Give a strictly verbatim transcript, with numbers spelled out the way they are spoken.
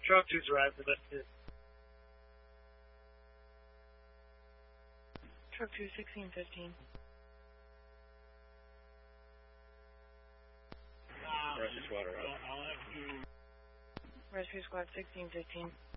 Truck two's arrived, but that's it. Truck two, sixteen fifteen. Rescue squad arrived. Rescue squad, sixteen fifteen.